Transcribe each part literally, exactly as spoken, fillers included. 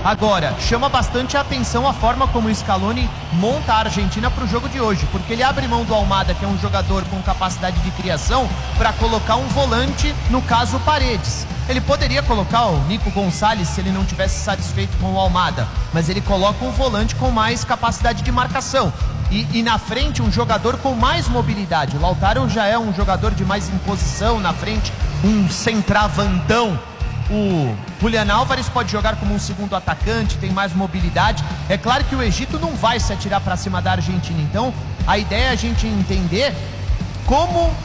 Agora, chama bastante a atenção a forma como o Scaloni monta a Argentina para o jogo de hoje, porque ele abre mão do Almada, que é um jogador com capacidade de criação, para colocar um volante, no caso Paredes. Ele poderia colocar o Nico Gonçalves se ele não tivesse satisfeito com o Almada, mas ele coloca um volante com mais capacidade de marcação. E, e na frente um jogador com mais mobilidade. O Lautaro já é um jogador de mais imposição na frente, um centravantão. O Julián Álvares pode jogar como um segundo atacante, tem mais mobilidade. É claro que o Egito não vai se atirar para cima da Argentina, então a ideia é a gente entender como uh,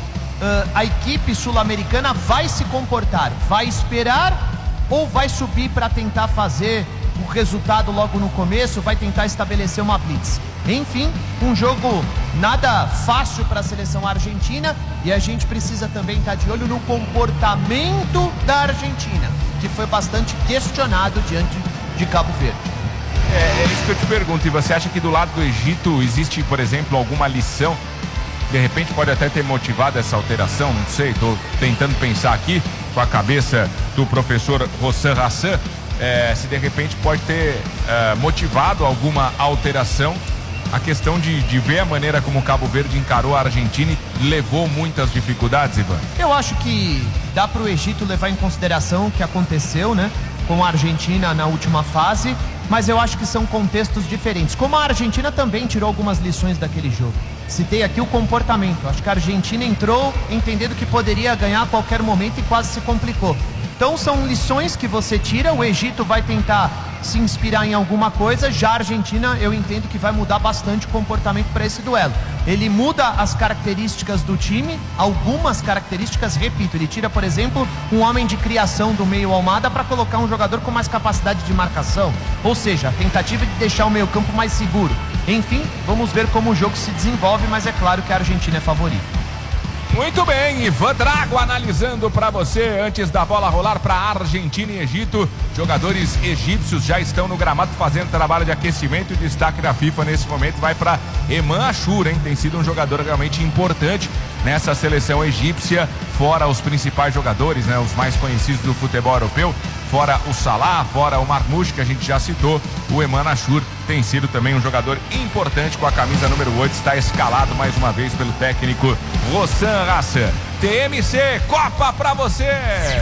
a equipe sul-americana vai se comportar. Vai esperar ou vai subir para tentar fazer o resultado logo no começo, vai tentar estabelecer uma blitz. Enfim, um jogo nada fácil para a seleção argentina, e a gente precisa também estar de olho no comportamento da Argentina, que foi bastante questionado diante de Cabo Verde. É, é isso que eu te pergunto, e você acha que do lado do Egito existe, por exemplo, alguma lição? De repente pode até ter motivado essa alteração, não sei, estou tentando pensar aqui com a cabeça do professor Hossam Hassan, é, se de repente pode ter é, motivado alguma alteração. A questão de, de ver a maneira como o Cabo Verde encarou a Argentina e levou muitas dificuldades, Ivan? Eu acho que dá para o Egito levar em consideração o que aconteceu, né, com a Argentina na última fase, mas eu acho que são contextos diferentes. Como a Argentina também tirou algumas lições daquele jogo. Citei aqui o comportamento. Acho que a Argentina entrou entendendo que poderia ganhar a qualquer momento e quase se complicou. Então são lições que você tira, o Egito vai tentar se inspirar em alguma coisa, já a Argentina eu entendo que vai mudar bastante o comportamento para esse duelo. Ele muda as características do time, algumas características, repito, ele tira, por exemplo, um homem de criação do meio Almada para colocar um jogador com mais capacidade de marcação, ou seja, a tentativa de deixar o meio campo mais seguro. Enfim, vamos ver como o jogo se desenvolve, mas é claro que a Argentina é favorita. Muito bem, Ivan Drago analisando para você antes da bola rolar para Argentina e Egito. Jogadores egípcios já estão no gramado fazendo trabalho de aquecimento, e o destaque da FIFA nesse momento vai para Eman Ashur, hein? Tem sido um jogador realmente importante nessa seleção egípcia, fora os principais jogadores, né? Os mais conhecidos do futebol europeu, fora o Salah, fora o Marmoush, que a gente já citou. O Eman Ashur tem sido também um jogador importante com a camisa número oito, está escalado mais uma vez pelo técnico Hossam Hassan. T M C, Copa pra você!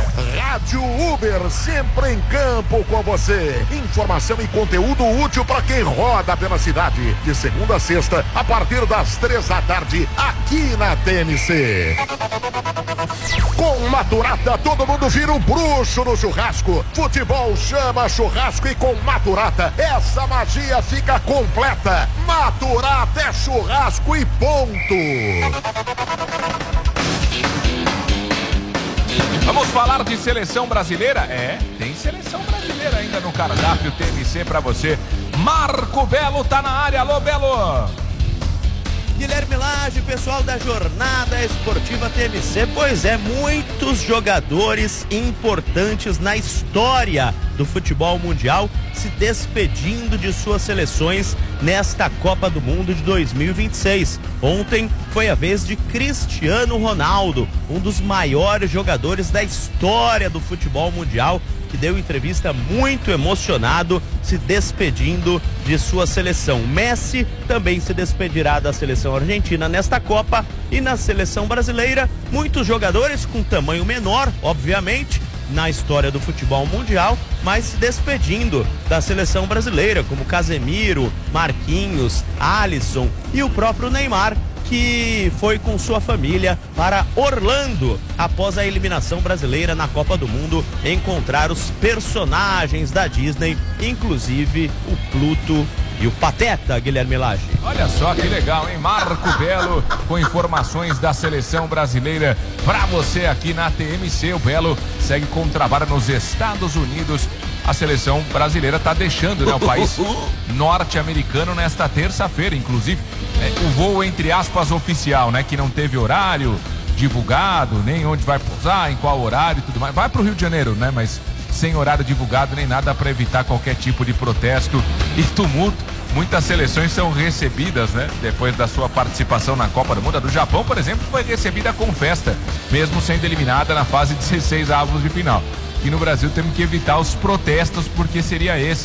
Rádio Uber, sempre em campo com você. Informação e conteúdo útil para quem roda pela cidade. De segunda a sexta, a partir das três da tarde, aqui na T M C. Com Maturata, todo mundo vira um bruxo no churrasco. Futebol chama churrasco, e com Maturata, essa magia fica completa. Maturata é churrasco e ponto. Vamos falar de seleção brasileira? É, tem seleção brasileira ainda no cardápio T M C pra você. Marco Belo tá na área. Alô, Belo! Guilherme Lage, pessoal da Jornada Esportiva T M C. Pois é, muitos jogadores importantes na história do futebol mundial se despedindo de suas seleções nesta Copa do Mundo de dois mil e vinte e seis. Ontem foi a vez de Cristiano Ronaldo, um dos maiores jogadores da história do futebol mundial, que deu entrevista muito emocionado, se despedindo de sua seleção. Messi também se despedirá da seleção argentina nesta Copa, e na seleção brasileira, muitos jogadores com tamanho menor, obviamente, na história do futebol mundial, mas se despedindo da seleção brasileira, como Casemiro, Marquinhos, Alisson e o próprio Neymar, que foi com sua família para Orlando após a eliminação brasileira na Copa do Mundo encontrar os personagens da Disney, inclusive o Pluto e o Pateta, Guilherme Lage. Olha só que legal, hein? Marco Belo com informações da seleção brasileira pra você aqui na T M C. O Belo segue com o trabalho nos Estados Unidos. A seleção brasileira tá deixando, né, o país norte-americano nesta terça-feira, inclusive. É, o voo, entre aspas, oficial, né? Que não teve horário divulgado, nem onde vai pousar, em qual horário e tudo mais. Vai pro Rio de Janeiro, né? Mas sem horário divulgado nem nada, para evitar qualquer tipo de protesto e tumulto. Muitas seleções são recebidas, né? Depois da sua participação na Copa do Mundo. A do Japão, por exemplo, foi recebida com festa, mesmo sendo eliminada na fase dezesseis avos de final. E no Brasil temos que evitar os protestos, porque seria esse